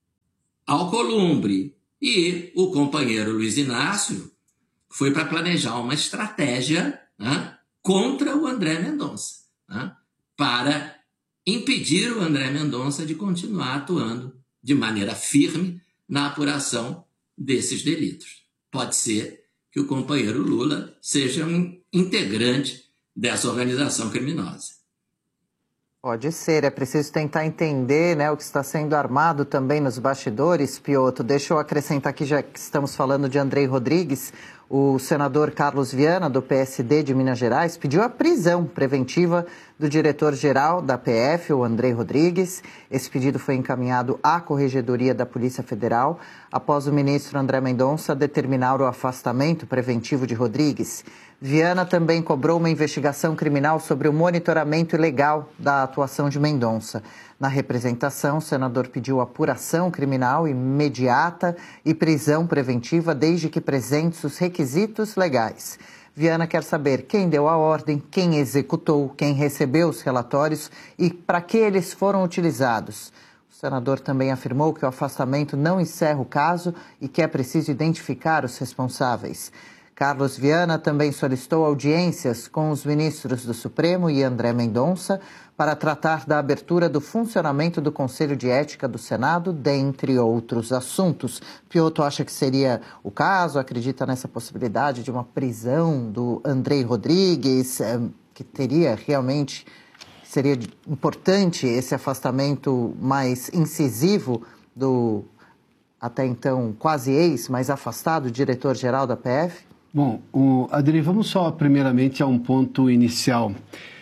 Speaker 4: Alcolumbre e o companheiro Luiz Inácio, foi para planejar uma estratégia contra o André Mendonça, para impedir o André Mendonça de continuar atuando de maneira firme na apuração desses delitos. Pode ser que o companheiro Lula seja um integrante dessa organização criminosa.
Speaker 2: Pode ser, é preciso tentar entender, né, o que está sendo armado também nos bastidores, Piotr. Deixa eu acrescentar aqui, já que estamos falando de Andrei Rodrigues, o senador Carlos Viana, do PSD de Minas Gerais, pediu a prisão preventiva do diretor-geral da PF, o Andrei Rodrigues. Esse pedido foi encaminhado à Corregedoria da Polícia Federal, após o ministro André Mendonça determinar o afastamento preventivo de Rodrigues. Viana também cobrou uma investigação criminal sobre o monitoramento ilegal da atuação de Mendonça. Na representação, o senador pediu apuração criminal imediata e prisão preventiva desde que presentes os requisitos legais. Viana quer saber quem deu a ordem, quem executou, quem recebeu os relatórios e para que eles foram utilizados. O senador também afirmou que o afastamento não encerra o caso e que é preciso identificar os responsáveis. Carlos Viana também solicitou audiências com os ministros do Supremo e André Mendonça para tratar da abertura do funcionamento do Conselho de Ética do Senado, dentre outros assuntos. Piotr acha que seria o caso, acredita nessa possibilidade de uma prisão do Andrei Rodrigues, que teria realmente, seria importante esse afastamento mais incisivo do até então quase ex, mas afastado diretor-geral da PF?
Speaker 3: Bom, Adri, vamos só primeiramente a um ponto inicial.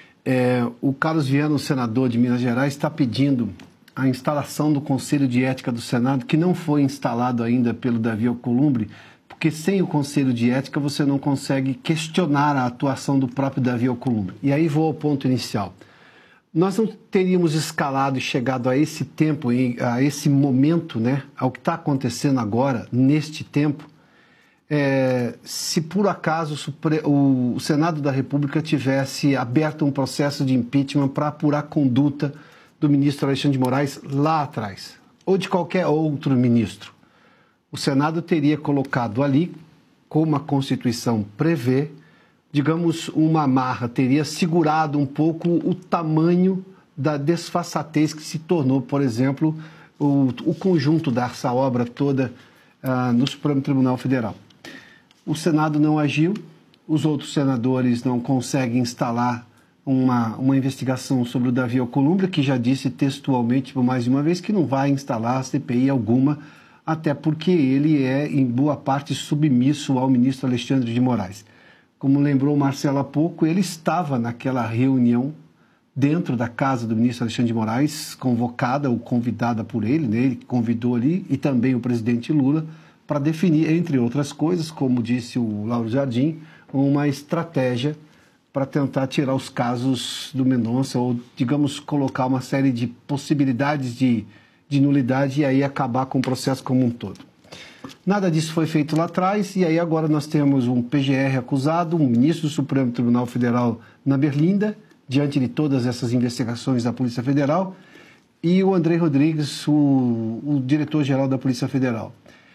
Speaker 3: O Carlos Viana, o senador de Minas Gerais, está pedindo a instalação do Conselho de Ética do Senado, que não foi instalado ainda pelo Davi Alcolumbre, porque sem o Conselho de Ética você não consegue questionar a atuação do próprio Davi Alcolumbre. E aí vou ao ponto inicial. Nós não teríamos escalado e chegado a esse tempo, a esse momento, né, ao que está acontecendo agora, neste tempo, se por acaso o Senado da República tivesse aberto um processo de impeachment para apurar a conduta do ministro Alexandre de Moraes lá atrás, ou de qualquer outro ministro. O Senado teria colocado ali, como a Constituição prevê, digamos, uma amarra, teria segurado um pouco o tamanho da desfaçatez que se tornou, por exemplo, o conjunto dessa obra toda no Supremo Tribunal Federal. O Senado não agiu, os outros senadores não conseguem instalar uma investigação sobre o Davi Alcolumbre, que já disse textualmente por mais de uma vez que não vai instalar CPI alguma, até porque ele é, em boa parte, submisso ao ministro Alexandre de Moraes. Como lembrou o Marcelo há pouco, ele estava naquela reunião dentro da casa do ministro Alexandre de Moraes, convocada ou convidada por ele, né? Ele convidou ali, e também o presidente Lula, para definir, entre outras coisas, como disse o Lauro Jardim, uma estratégia para tentar tirar os casos do Mendonça ou, digamos, colocar uma série de possibilidades de nulidade e aí acabar com o processo como um todo. Nada disso foi feito lá atrás e aí agora nós temos um PGR acusado, um ministro do Supremo Tribunal Federal na Berlinda, diante de todas essas investigações da Polícia Federal, e o Andrei Rodrigues, o diretor-geral da Polícia Federal.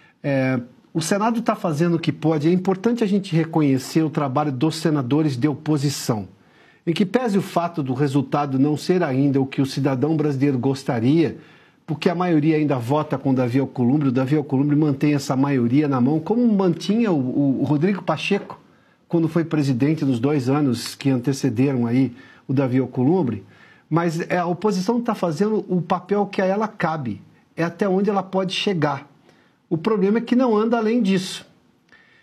Speaker 3: O Senado está fazendo o que pode. É importante a gente reconhecer o trabalho dos senadores de oposição. Em que pese o fato do resultado não ser ainda o que o cidadão brasileiro gostaria, porque a maioria ainda vota com o Davi Alcolumbre mantém essa maioria na mão, como mantinha o Rodrigo Pacheco, quando foi presidente nos 2 anos que antecederam aí o Davi Alcolumbre. Mas a oposição está fazendo o papel que a ela cabe, é até onde ela pode chegar. O problema é que não anda além disso.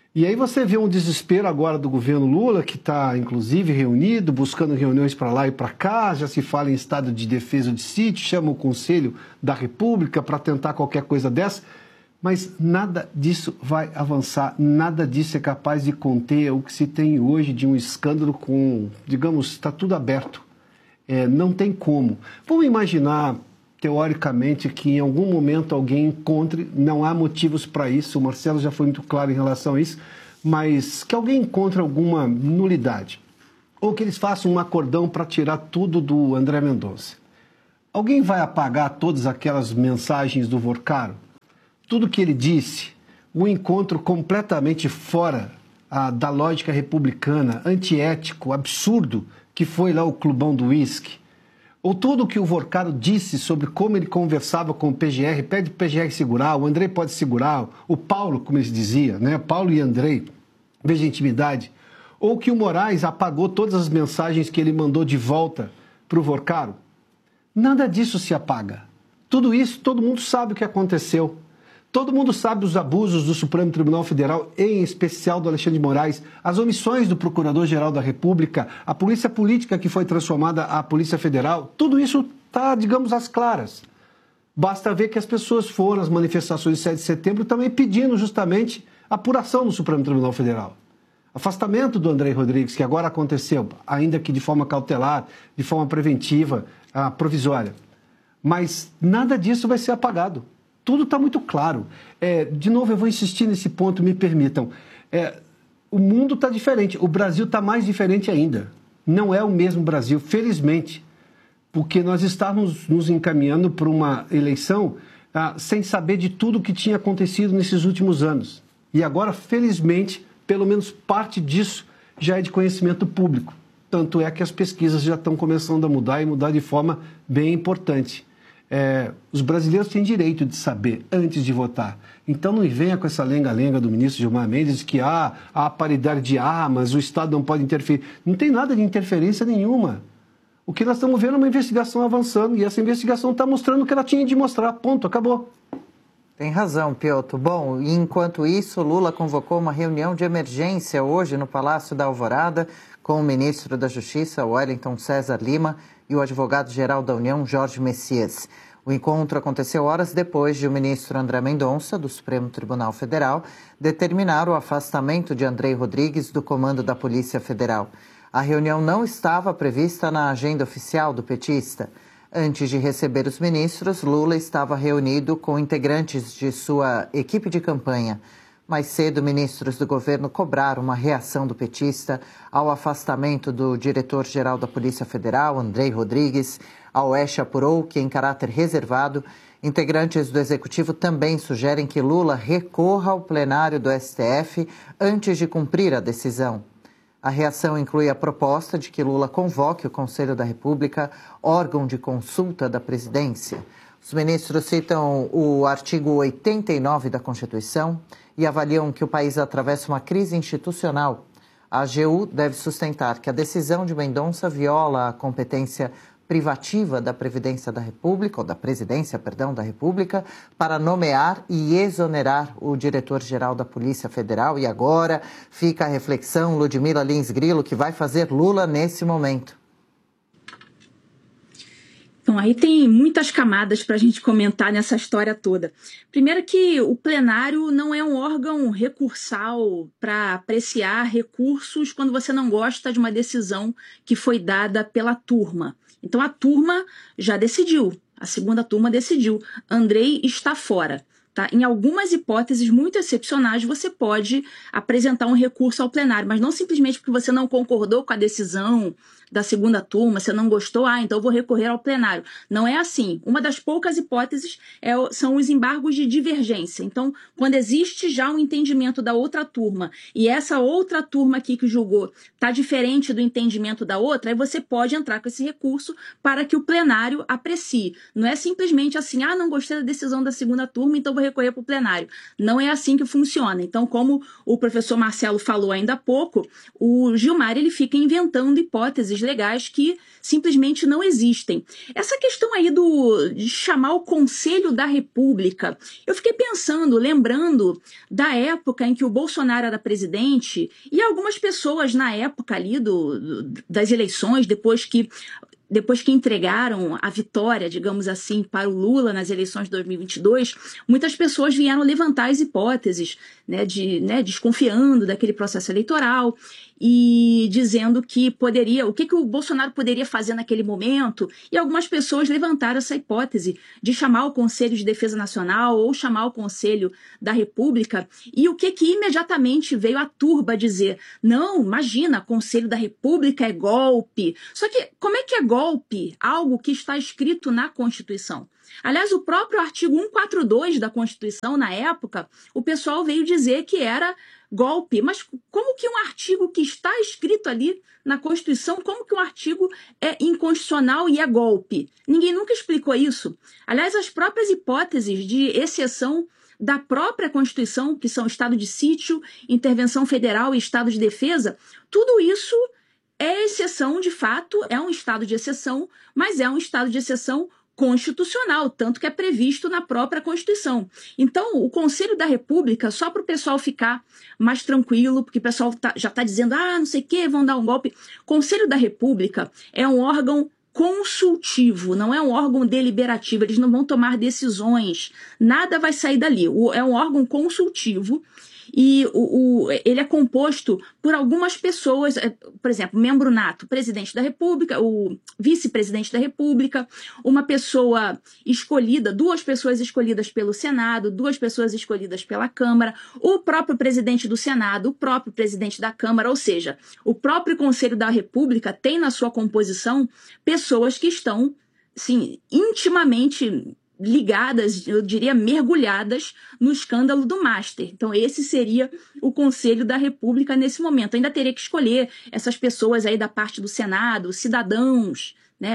Speaker 3: E aí você vê um desespero agora do governo Lula, que está, inclusive, reunido, buscando reuniões para lá e para cá, já se fala em estado de defesa de sítio, chama o Conselho da República para tentar qualquer coisa dessa, mas nada disso vai avançar, nada disso é capaz de conter o que se tem hoje de um escândalo com, digamos, está tudo aberto. Não tem como. Vamos imaginar, teoricamente, que em algum momento alguém encontre, não há motivos para isso, o Marcelo já foi muito claro em relação a isso, mas que alguém encontre alguma nulidade, ou que eles façam um acordão para tirar tudo do André Mendonça. Alguém vai apagar todas aquelas mensagens do Vorcaro? Tudo que ele disse, um encontro completamente fora da lógica republicana, antiético, absurdo, que foi lá o Clubão do Uísque, ou tudo o que o Vorcaro disse sobre como ele conversava com o PGR, pede o PGR segurar, o Andrei pode segurar, o Paulo, como eles diziam, né? Paulo e Andrei, veja a intimidade, ou que o Moraes apagou todas as mensagens que ele mandou de volta para o Vorcaro. Nada disso se apaga. Tudo isso, todo mundo sabe o que aconteceu. Todo mundo sabe os abusos do Supremo Tribunal Federal, em especial do Alexandre de Moraes, as omissões do Procurador-Geral da República, a polícia política que foi transformada à Polícia Federal. Tudo isso está, digamos, às claras. Basta ver que as pessoas foram às manifestações de 7 de setembro também pedindo justamente apuração do Supremo Tribunal Federal. Afastamento do Andrei Rodrigues, que agora aconteceu, ainda que de forma cautelar, de forma preventiva, provisória. Mas nada disso vai ser apagado. Tudo está muito claro. De novo, eu vou insistir nesse ponto, me permitam. O mundo está diferente, o Brasil está mais diferente ainda. Não é o mesmo Brasil, felizmente, porque nós estávamos nos encaminhando para uma eleição sem saber de tudo o que tinha acontecido nesses últimos anos. E agora, felizmente, pelo menos parte disso já é de conhecimento público. Tanto é que as pesquisas já estão começando a mudar e mudar de forma bem importante. Os brasileiros têm direito de saber antes de votar. Então não venha com essa lenga-lenga do ministro Gilmar Mendes de que há paridade de armas, o Estado não pode interferir. Não tem nada de interferência nenhuma. O que nós estamos vendo é uma investigação avançando e essa investigação está mostrando o que ela tinha de mostrar. Ponto, acabou.
Speaker 2: Tem razão, Piotr. Bom, enquanto isso, Lula convocou uma reunião de emergência hoje no Palácio da Alvorada com o ministro da Justiça, Wellington César Lima, e o advogado-geral da União, Jorge Messias. O encontro aconteceu horas depois de o ministro André Mendonça, do Supremo Tribunal Federal, determinar o afastamento de Andrei Rodrigues do comando da Polícia Federal. A reunião não estava prevista na agenda oficial do petista. Antes de receber os ministros, Lula estava reunido com integrantes de sua equipe de campanha. Mais cedo, ministros do governo cobraram uma reação do petista ao afastamento do diretor-geral da Polícia Federal, Andrei Rodrigues. A OESH apurou que, em caráter reservado, integrantes do Executivo também sugerem que Lula recorra ao plenário do STF antes de cumprir a decisão. A reação inclui a proposta de que Lula convoque o Conselho da República, órgão de consulta da presidência. Os ministros citam o artigo 89 da Constituição e avaliam que o país atravessa uma crise institucional. A AGU deve sustentar que a decisão de Mendonça viola a competência privativa da Previdência da República, ou da Presidência, perdão, da República, para nomear e exonerar o diretor-geral da Polícia Federal. E agora fica a reflexão, Ludmila Lins Grilo, que vai fazer Lula nesse momento.
Speaker 7: Então, aí tem muitas camadas para a gente comentar nessa história toda. Primeiro que o plenário não é um órgão recursal para apreciar recursos quando você não gosta de uma decisão que foi dada pela turma. Então, a turma já decidiu, a segunda turma decidiu. Andrei está fora. Tá? Em algumas hipóteses muito excepcionais, você pode apresentar um recurso ao plenário, mas não simplesmente porque você não concordou com a decisão da segunda turma, você não gostou, então eu vou recorrer ao plenário. Não é assim. Uma das poucas hipóteses são os embargos de divergência. Então, quando existe já um entendimento da outra turma e essa outra turma aqui que julgou está diferente do entendimento da outra, aí você pode entrar com esse recurso para que o plenário aprecie. Não é simplesmente assim, não gostei da decisão da segunda turma, então vou recorrer para o plenário. Não é assim que funciona. Então, como o professor Marcelo falou ainda há pouco, o Gilmar ele fica inventando hipóteses bases legais que simplesmente não existem. Essa questão aí de chamar o Conselho da República, eu fiquei pensando, lembrando da época em que o Bolsonaro era presidente e algumas pessoas na época ali das eleições, depois que entregaram a vitória, digamos assim, para o Lula nas eleições de 2022, muitas pessoas vieram levantar as hipóteses, desconfiando daquele processo eleitoral e dizendo que o que o Bolsonaro poderia fazer naquele momento, e algumas pessoas levantaram essa hipótese de chamar o Conselho de Defesa Nacional ou chamar o Conselho da República, e o que imediatamente veio a turba dizer: não, imagina, Conselho da República é golpe. Só que como é que é golpe algo que está escrito na Constituição? Aliás, o próprio artigo 142 da Constituição, na época, o pessoal veio dizer que era golpe. Mas como que um artigo que está escrito ali na Constituição, como que um artigo é inconstitucional e é golpe? Ninguém nunca explicou isso. Aliás, as próprias hipóteses de exceção da própria Constituição, que são estado de sítio, intervenção federal e estado de defesa, tudo isso é exceção, de fato, é um estado de exceção, mas é um estado de exceção constitucional, tanto que é previsto na própria Constituição. Então, o Conselho da República, só para o pessoal ficar mais tranquilo, porque o pessoal já está dizendo, não sei o que, vão dar um golpe. Conselho da República é um órgão consultivo, não é um órgão deliberativo, eles não vão tomar decisões, nada vai sair dali. É um órgão consultivo e ele é composto por algumas pessoas, por exemplo, membro nato, presidente da República, o vice-presidente da República, uma pessoa escolhida, 2 pessoas escolhidas pelo Senado, 2 pessoas escolhidas pela Câmara, o próprio presidente do Senado, o próprio presidente da Câmara, ou seja, o próprio Conselho da República tem na sua composição pessoas que estão, sim, intimamente ligadas, eu diria mergulhadas no escândalo do Master. Então esse seria o Conselho da República nesse momento. Ainda teria que escolher essas pessoas aí da parte do Senado, cidadãos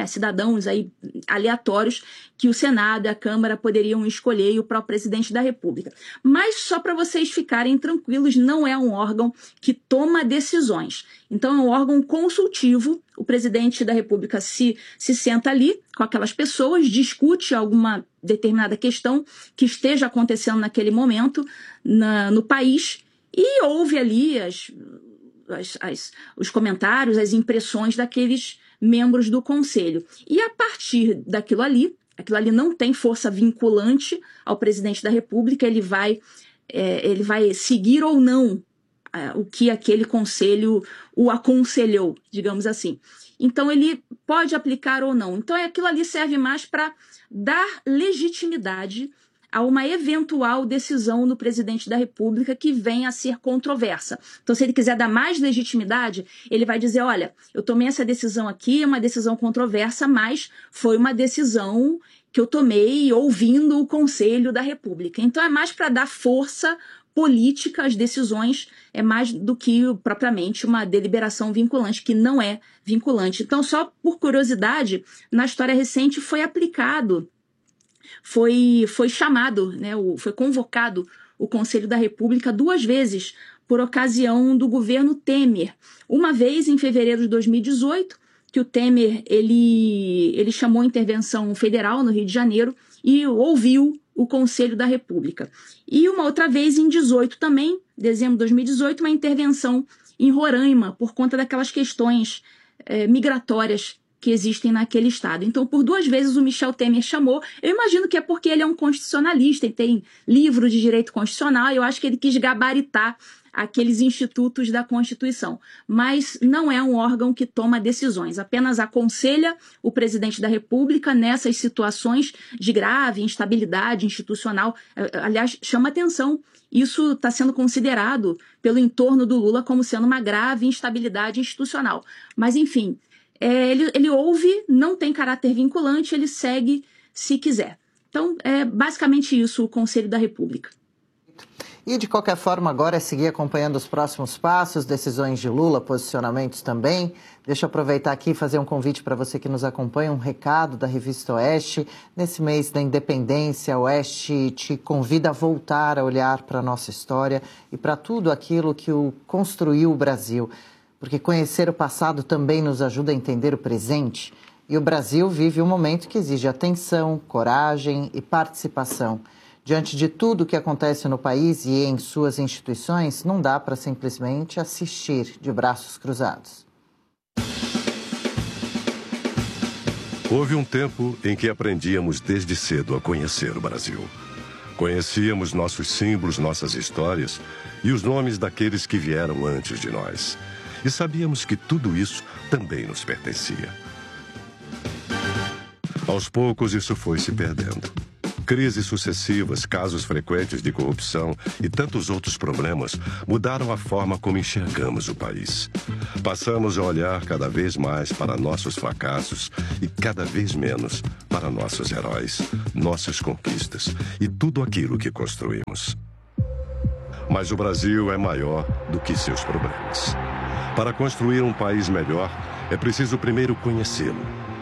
Speaker 7: aí aleatórios que o Senado e a Câmara poderiam escolher e o próprio presidente da República. Mas só para vocês ficarem tranquilos, não é um órgão que toma decisões. Então é um órgão consultivo, o presidente da República se senta ali com aquelas pessoas, discute alguma determinada questão que esteja acontecendo naquele momento no país e ouve ali os comentários, as impressões daqueles membros do Conselho. E a partir daquilo ali não tem força vinculante ao presidente da República, ele vai seguir ou não o que aquele conselho o aconselhou, digamos assim. Então ele pode aplicar ou não. Então aquilo ali serve mais para dar legitimidade a uma eventual decisão do presidente da República que venha a ser controversa. Então, se ele quiser dar mais legitimidade, ele vai dizer, olha, eu tomei essa decisão aqui, é uma decisão controversa, mas foi uma decisão que eu tomei ouvindo o Conselho da República. Então, é mais para dar força política às decisões, é mais do que propriamente uma deliberação vinculante, que não é vinculante. Então, só por curiosidade, na história recente foi aplicado, foi chamado, foi convocado o Conselho da República 2 vezes por ocasião do governo Temer. Uma vez em fevereiro de 2018, que o Temer ele chamou a intervenção federal no Rio de Janeiro e ouviu o Conselho da República. E uma outra vez em 18 também, dezembro de 2018, uma intervenção em Roraima por conta daquelas questões migratórias que existem naquele estado. Então, por 2 vezes o Michel Temer chamou. Eu imagino que é porque ele é um constitucionalista e tem livro de direito constitucional, e eu acho que ele quis gabaritar aqueles institutos da Constituição. Mas não é um órgão que toma decisões, apenas aconselha o presidente da República nessas situações de grave instabilidade institucional. Aliás, chama atenção, isso está sendo considerado pelo entorno do Lula como sendo uma grave instabilidade institucional. Mas, enfim, ele ouve, não tem caráter vinculante, ele segue se quiser. Então, é basicamente isso o Conselho da República.
Speaker 2: E, de qualquer forma, agora é seguir acompanhando os próximos passos, decisões de Lula, posicionamentos também. Deixa eu aproveitar aqui e fazer um convite para você que nos acompanha, um recado da Revista Oeste. Nesse mês da independência, a Oeste te convida a voltar a olhar para a nossa história e para tudo aquilo que construiu o Brasil. porque conhecer o passado também nos ajuda a entender o presente. E o Brasil vive um momento que exige atenção, coragem e participação. Diante de tudo o que acontece no país e em suas instituições, não dá para simplesmente assistir de braços cruzados.
Speaker 8: Houve um tempo em que aprendíamos desde cedo a conhecer o Brasil. Conhecíamos nossos símbolos, nossas histórias e os nomes daqueles que vieram antes de nós. E sabíamos que tudo isso também nos pertencia. Aos poucos, isso foi se perdendo. Crises sucessivas, casos frequentes de corrupção e tantos outros problemas mudaram a forma como enxergamos o país. Passamos a olhar cada vez mais para nossos fracassos e cada vez menos para nossos heróis, nossas conquistas e tudo aquilo que construímos. Mas o Brasil é maior do que seus problemas. Para construir um país melhor, é preciso primeiro conhecê-lo.